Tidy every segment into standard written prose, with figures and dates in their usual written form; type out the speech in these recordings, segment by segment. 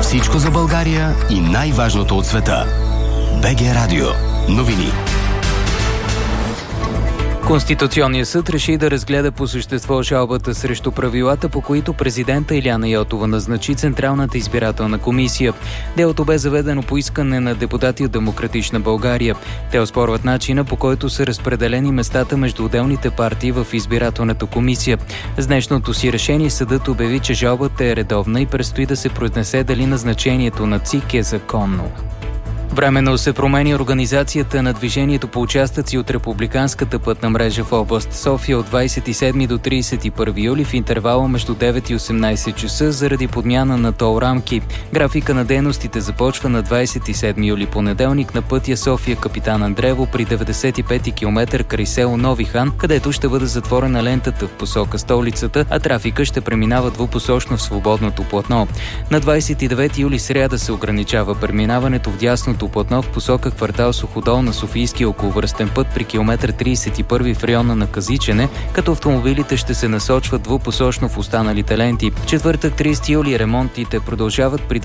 Всичко за България и най-важното от света. БГ Радио. Новини. Конституционният съд реши да разгледа по същество жалбата срещу правилата, по които президента Илияна Йотова назначи Централната избирателна комисия. Делото бе заведено по искане на депутати от Демократична България. Те оспорват начина, по който са разпределени местата между отделните партии в избирателната комисия. С днешното си решение съдът обяви, че жалбата е редовна и предстои да се произнесе дали назначението на ЦИК е законно. Временно се променя организацията на движението по участъци от републиканската пътна мрежа в област София от 27 до 31 юли в интервала между 9 и 18 часа заради подмяна на тол рамки. Графика на дейностите започва на 27 юли понеделник на пътя София Капитан Андреево при 95 км край село Нови хан, където ще бъде затворена лентата в посока столицата, а трафика ще преминава двупосочно в свободното платно. На 29 юли сряда се ограничава преминаването в дясното платно в посока квартал Суходол на Софийския околовръстен път при километър 31 в района на Казичене, като автомобилите ще се насочват двупосочно в останалите ленти. В четвъртък 30 юли ремонтите продължават при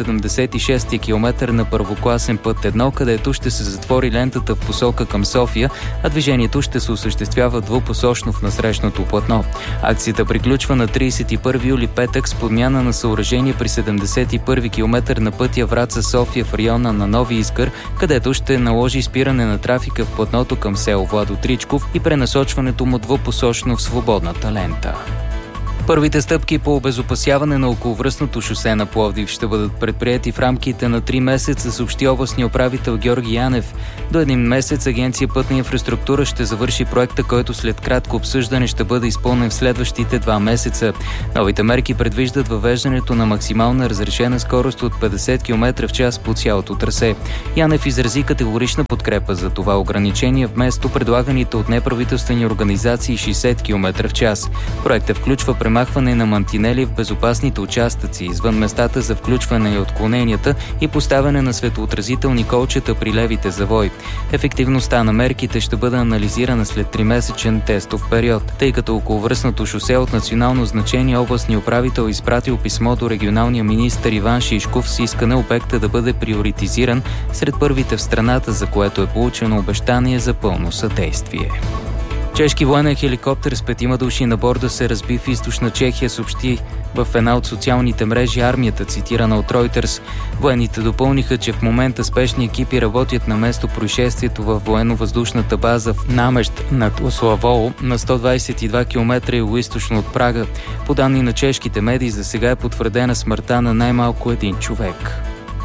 276 км на първокласен път 1, където ще се затвори лентата в посока към София, а движението ще се осъществява двупосочно в насрещното платно. Акцията приключва на 31 юли петък с подмяна на съоръжение при 71 км на пътя Враца-София в района на Нови Искър, където ще наложи спиране на трафика в платното към село Владо Тричков и пренасочването му двупосочно в свободната лента. Първите стъпки по обезопасяване на околовръстното шосе на Пловдив ще бъдат предприети в рамките на 3 месеца, съобщи областния управител Георги Янев. До един месец Агенция Пътна инфраструктура ще завърши проекта, който след кратко обсъждане ще бъде изпълнен в следващите 2 месеца. Новите мерки предвиждат въвеждането на максимална разрешена скорост от 50 км в час по цялото трасе. Янев изрази категорична подкрепа за това ограничение вместо предлаганите от неправителствени организации 60 км в час. Проектът включва премахване на мантинели в безопасните участъци извън местата за включване и отклоненията и поставяне на светоотразителни колчета при левите завои. Ефективността на мерките ще бъде анализирана след 3-месечен тестов период. Тъй като околовръстното шосе от национално значение, областният управител изпратил писмо до регионалния министър Иван Шишков с искане обекта да бъде приоритизиран сред първите в страната, за което е получено обещание за пълно съдействие. Чешки военен хеликоптер с 5 души на борда се разби в източна Чехия, съобщи в една от социалните мрежи армията, цитирана от Reuters. Военните допълниха, че в момента спешни екипи работят на место происшествието във военно-въздушната база в Намещ над Ославол на 122 км югоизточно от Прага. По данни на чешките медии, за сега е потвърдена смъртта на най-малко един човек.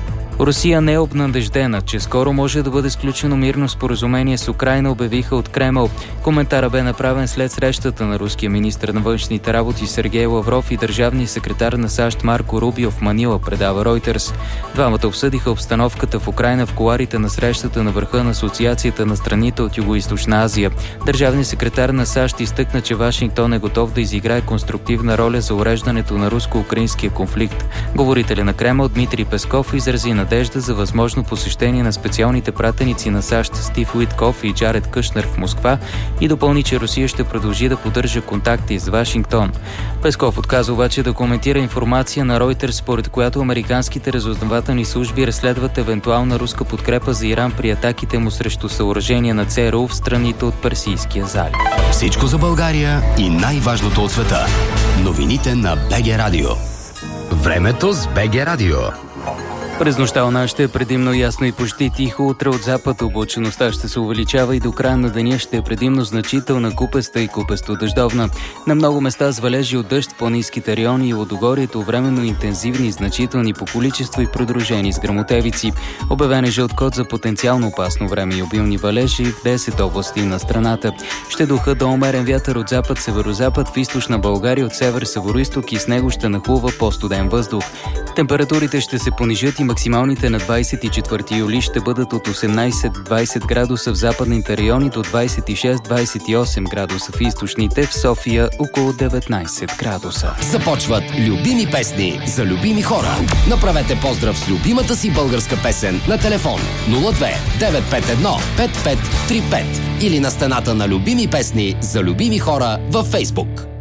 Русия не е обнадеждена, че скоро може да бъде сключено мирно споразумение с Украйна, обявиха от Кремъл. Коментарът бе направен след срещата на руския министър на външните работи Сергей Лавров и държавния секретар на САЩ Марко Рубио в Манила, предава Reuters. Двамата обсъдиха обстановката в Украйна в кулоарите на срещата на върха на Асоциацията на страните от Югоизточна Азия. Държавният секретар на САЩ изтъкна, че Вашингтон е готов да изиграе конструктивна роля за уреждането на руско-украинския конфликт. Говорителят на Кремъл Дмитрий Песков изрази надежда за възможно посещение на специалните пратеници на САЩ Стив Уитков и Джаред Кушнер в Москва и допълни, че Русия ще продължи да поддържа контакти с Вашингтон. Песков отказа обаче да коментира информация на Reuters, според която американските разузнавателни служби разследват евентуална руска подкрепа за Иран при атаките му срещу съоръжения на ЦРУ в страните от Персийския залив. Всичко за България и най-важното от света. Новините на БГ Радио. Времето с БГ Радио. През нощта у нас ще е предимно ясно и почти тихо. Утре от запад облачеността ще се увеличава и до края на деня ще е предимно значителна купеста и купесто-дъждовна. На много места с валежи от дъжд в планинските райони и Лудогорието временно интензивни и значителни по количество и придружени с гръмотевици. Обявен е жълт код за потенциално опасно време и обилни валежи в 10 области на страната. Ще духа до умерен вятър от запад-северозапад в източна България, от север-североизток и с него ще нахлува по-студен въздух. Температурите ще се понижат и максималните на 24 юли ще бъдат от 18-20 градуса в западните райони до 26-28 градуса в източните, в София около 19 градуса. Започват любими песни за любими хора. Направете поздрав с любимата си българска песен на телефон 02 951 5535 или на стената на любими песни за любими хора във Фейсбук.